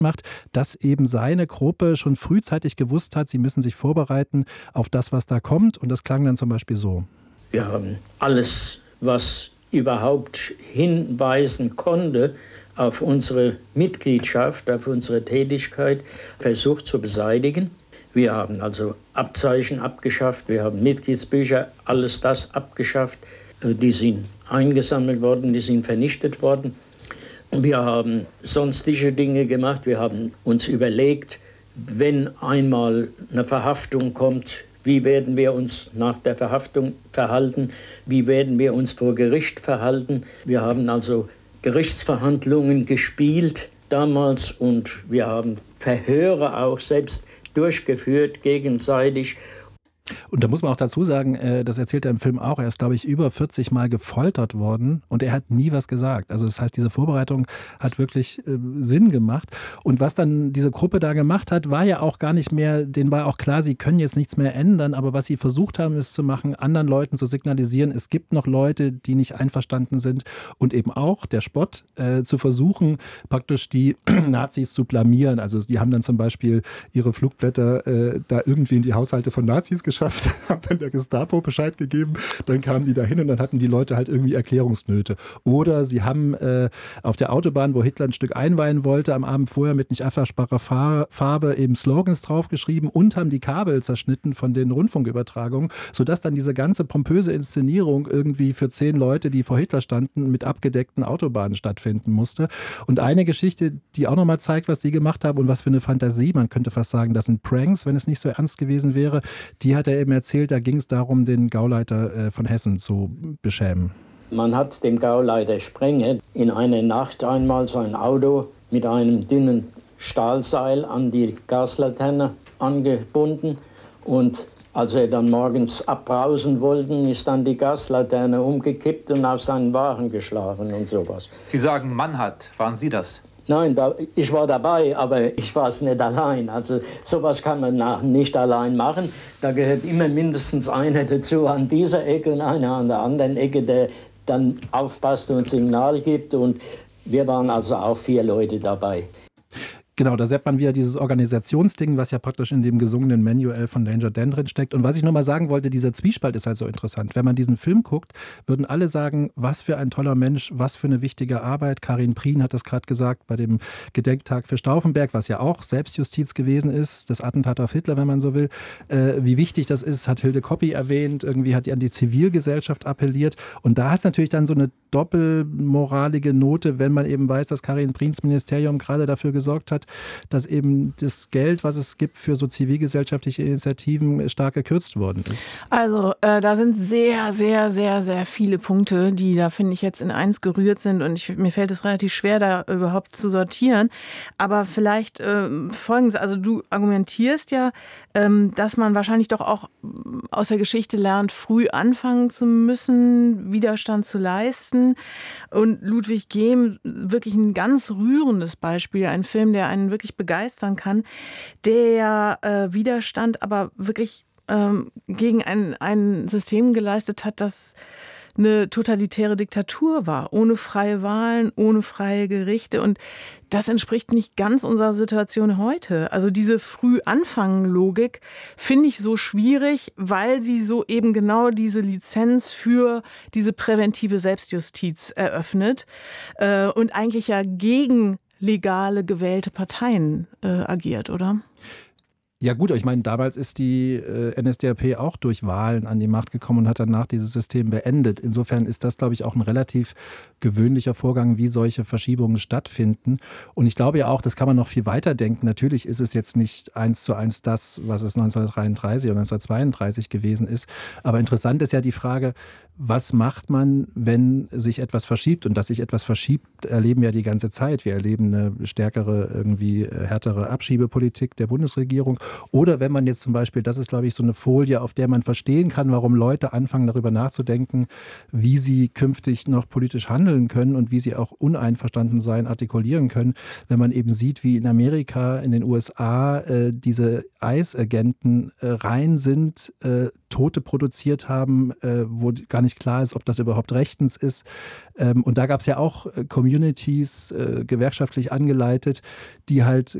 macht, dass eben seine Gruppe schon frühzeitig gewusst hat, sie müssen sich vorbereiten auf das, was da kommt. Und das klang dann zum Beispiel so. Wir haben alles, was überhaupt hinweisen konnte auf unsere Mitgliedschaft, auf unsere Tätigkeit, versucht zu beseitigen. Wir haben also Abzeichen abgeschafft, wir haben Mitgliedsbücher, alles das abgeschafft. Die sind eingesammelt worden, die sind vernichtet worden. Wir haben sonstige Dinge gemacht. Wir haben uns überlegt, wenn einmal eine Verhaftung kommt, wie werden wir uns nach der Verhaftung verhalten, wie werden wir uns vor Gericht verhalten. Wir haben also Gerichtsverhandlungen gespielt damals und wir haben Verhöre auch selbst durchgeführt gegenseitig. Und da muss man auch dazu sagen, das erzählt er im Film auch, er ist, glaube ich, über 40 Mal gefoltert worden und er hat nie was gesagt. Also das heißt, diese Vorbereitung hat wirklich Sinn gemacht. Und was dann diese Gruppe da gemacht hat, war ja auch gar nicht mehr, denen war auch klar, sie können jetzt nichts mehr ändern, aber was sie versucht haben, ist zu machen, anderen Leuten zu signalisieren, es gibt noch Leute, die nicht einverstanden sind und eben auch der Spott zu versuchen, praktisch die Nazis zu blamieren. Also die haben dann zum Beispiel ihre Flugblätter da irgendwie in die Haushalte von Nazis geschafft, haben dann der Gestapo Bescheid gegeben, dann kamen die da hin und dann hatten die Leute halt irgendwie Erklärungsnöte. Oder sie haben auf der Autobahn, wo Hitler ein Stück einweihen wollte, am Abend vorher mit nicht abwaschbarer Farbe eben Slogans draufgeschrieben und haben die Kabel zerschnitten von den Rundfunkübertragungen, sodass dann diese ganze pompöse Inszenierung irgendwie für 10 Leute, die vor Hitler standen, mit abgedeckten Autobahnen stattfinden musste. Und eine Geschichte, die auch nochmal zeigt, was sie gemacht haben und was für eine Fantasie, man könnte fast sagen, das sind Pranks, wenn es nicht so ernst gewesen wäre, die hat er eben erzählt, da ging es darum, den Gauleiter von Hessen zu beschämen. Man hat dem Gauleiter Sprenge in einer Nacht einmal sein Auto mit einem dünnen Stahlseil an die Gaslaterne angebunden und als er dann morgens abbrausen wollte, ist dann die Gaslaterne umgekippt und auf seinen Wagen geschlagen und sowas. Sie sagen, Mann hat. Waren Sie das? Nein, ich war dabei, aber ich war es nicht allein. Also sowas kann man nicht allein machen. Da gehört immer mindestens einer dazu an dieser Ecke und einer an der anderen Ecke, der dann aufpasst und Signal gibt. Und wir waren also auch 4 Leute dabei. Genau, da sieht man wieder dieses Organisationsding, was ja praktisch in dem gesungenen Manual von Danger Dan drin steckt. Und was ich nochmal sagen wollte, dieser Zwiespalt ist halt so interessant. Wenn man diesen Film guckt, würden alle sagen, was für ein toller Mensch, was für eine wichtige Arbeit. Karin Prien hat das gerade gesagt bei dem Gedenktag für Stauffenberg, was ja auch Selbstjustiz gewesen ist, das Attentat auf Hitler, wenn man so will. Wie wichtig das ist, hat Hilde Koppi erwähnt. Irgendwie hat die an die Zivilgesellschaft appelliert. Und da hat es natürlich dann so eine doppelmoralige Note, wenn man eben weiß, dass Karin Priens Ministerium gerade dafür gesorgt hat, dass eben das Geld, was es gibt für so zivilgesellschaftliche Initiativen, stark gekürzt worden ist. Also da sind sehr, sehr, sehr, sehr viele Punkte, die da, finde ich, jetzt in eins gerührt sind und mir fällt es relativ schwer, da überhaupt zu sortieren. Aber vielleicht Folgendes, also du argumentierst ja, dass man wahrscheinlich doch auch aus der Geschichte lernt, früh anfangen zu müssen, Widerstand zu leisten. Und Ludwig Gehm, wirklich ein ganz rührendes Beispiel, ein Film, der einen wirklich begeistern kann, der Widerstand aber wirklich gegen ein System geleistet hat, das eine totalitäre Diktatur war, ohne freie Wahlen, ohne freie Gerichte. Und das entspricht nicht ganz unserer Situation heute. Also diese Früh-Anfangen-Logik finde ich so schwierig, weil sie so eben genau diese Lizenz für diese präventive Selbstjustiz eröffnet und eigentlich ja gegen legale gewählte Parteien agiert, oder? Ja gut, ich meine, damals ist die NSDAP auch durch Wahlen an die Macht gekommen und hat danach dieses System beendet. Insofern ist das, glaube ich, auch ein relativ gewöhnlicher Vorgang, wie solche Verschiebungen stattfinden. Und ich glaube ja auch, das kann man noch viel weiter denken. Natürlich ist es jetzt nicht 1:1 das, was es 1933 oder 1932 gewesen ist. Aber interessant ist ja die Frage, was macht man, wenn sich etwas verschiebt? Und dass sich etwas verschiebt, erleben wir die ganze Zeit. Wir erleben eine stärkere, irgendwie härtere Abschiebepolitik der Bundesregierung. Oder wenn man jetzt zum Beispiel, das ist glaube ich so eine Folie, auf der man verstehen kann, warum Leute anfangen darüber nachzudenken, wie sie künftig noch politisch handeln können und wie sie auch Uneinverstandensein artikulieren können, wenn man eben sieht, wie in Amerika, in den USA diese ICE-Agenten rein sind, Tote produziert haben, wo gar nicht klar ist, ob das überhaupt rechtens ist. Und da gab es ja auch Communities, gewerkschaftlich angeleitet, die halt